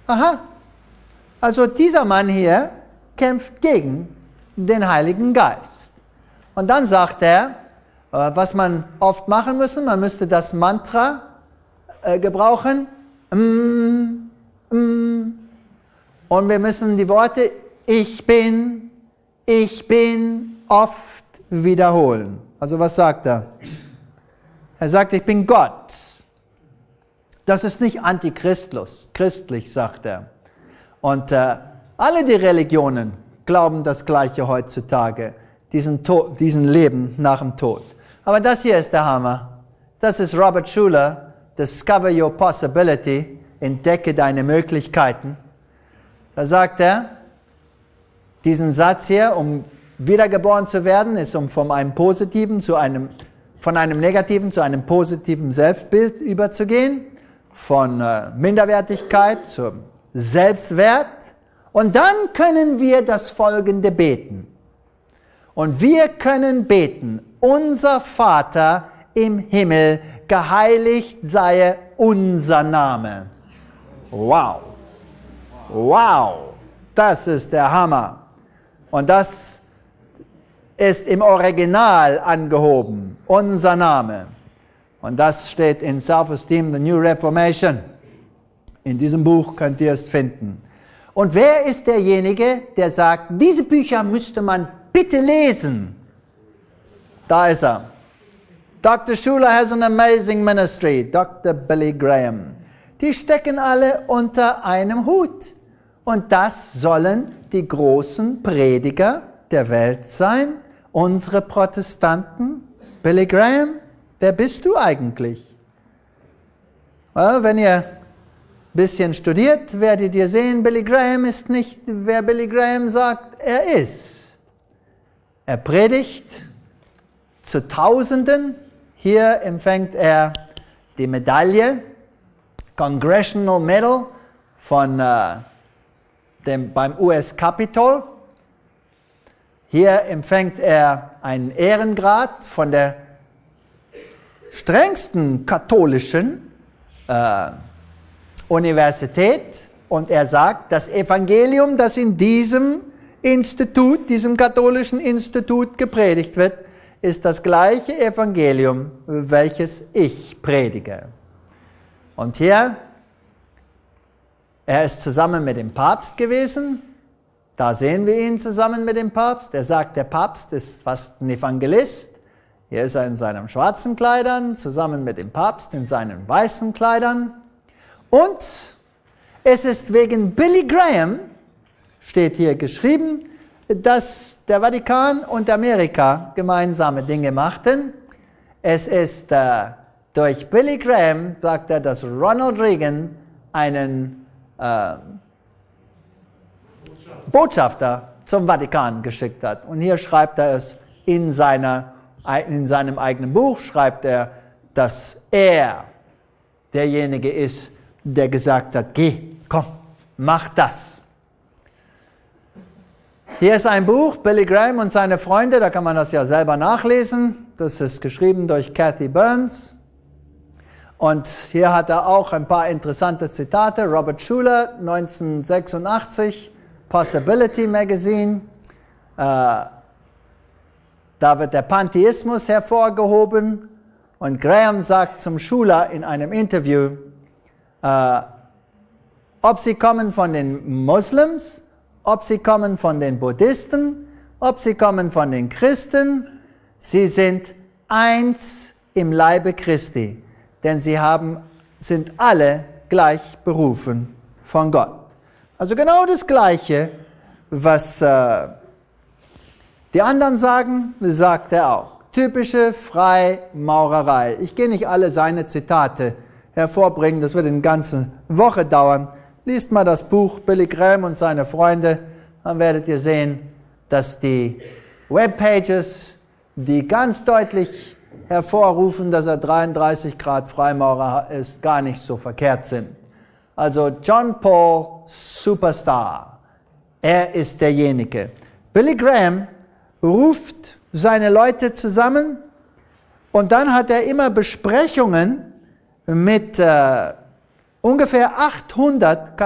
aha, also dieser Mann hier kämpft gegen den Heiligen Geist. Und dann sagt er, was man oft machen müsste, man müsste das Mantra gebrauchen. Und wir müssen die Worte ich bin oft wiederholen. Also was sagt er? Er sagt, ich bin Gott. Das ist nicht antichristlich, sagt er. Und alle die Religionen glauben das Gleiche heutzutage, diesen Leben nach dem Tod. Aber das hier ist der Hammer. Das ist Robert Schuller, Discover Your Possibility, entdecke deine Möglichkeiten. Da sagt er, diesen Satz hier, um wiedergeboren zu werden, ist von einem negativen zu einem positiven Selbstbild überzugehen, von Minderwertigkeit zum Selbstwert. Und dann können wir das Folgende beten. Und wir können beten, unser Vater im Himmel, geheiligt sei unser Name. Wow. Wow. Das ist der Hammer. Und das ist im Original angehoben, unser Name. Und das steht in Self-Esteem, The New Reformation. In diesem Buch könnt ihr es finden. Und wer ist derjenige, der sagt, diese Bücher müsste man bitte lesen? Da ist er. Dr. Schuller has an amazing ministry, Dr. Billy Graham. Die stecken alle unter einem Hut. Und das sollen die großen Prediger der Welt sein, unsere Protestanten. Billy Graham, wer bist du eigentlich? Well, wenn ihr ein bisschen studiert, werdet ihr sehen, Billy Graham ist nicht, wer Billy Graham sagt, er ist. Er predigt zu Tausenden. Hier empfängt er die Medaille, Congressional Medal beim US-Capitol. Hier empfängt er einen Ehrengrad von der strengsten katholischen Universität. Und er sagt, das Evangelium, das in diesem katholischen Institut gepredigt wird, ist das gleiche Evangelium, welches ich predige. Und hier, er ist zusammen mit dem Papst gewesen. Da sehen wir ihn zusammen mit dem Papst. Er sagt, der Papst ist fast ein Evangelist. Hier ist er in seinen schwarzen Kleidern, zusammen mit dem Papst in seinen weißen Kleidern. Und es ist wegen Billy Graham, steht hier geschrieben, dass der Vatikan und Amerika gemeinsame Dinge machten. Es ist durch Billy Graham, sagt er, dass Ronald Reagan einen Botschafter zum Vatikan geschickt hat. Und hier schreibt er es in seinem eigenen Buch, schreibt er, dass er derjenige ist, der gesagt hat, geh, komm, mach das. Hier ist ein Buch, Billy Graham und seine Freunde, da kann man das ja selber nachlesen. Das ist geschrieben durch Kathy Burns. Und hier hat er auch ein paar interessante Zitate. Robert Schuller, 1986, Possibility Magazine. Da wird der Pantheismus hervorgehoben. Und Graham sagt zum Schuller in einem Interview, ob sie kommen von den Moslems, ob sie kommen von den Buddhisten, ob sie kommen von den Christen, sie sind eins im Leibe Christi, denn sie sind alle gleich berufen von Gott. Also genau das Gleiche, was die anderen sagen, sagt er auch. Typische Freimaurerei. Ich gehe nicht alle seine Zitate hervorbringen, das wird eine ganze Woche dauern. Liest mal das Buch Billy Graham und seine Freunde, dann werdet ihr sehen, dass die Webpages, die ganz deutlich hervorrufen, dass er 33 Grad Freimaurer ist, gar nicht so verkehrt sind. Also John Paul, Superstar, er ist derjenige. Billy Graham ruft seine Leute zusammen und dann hat er immer Besprechungen mit ungefähr 800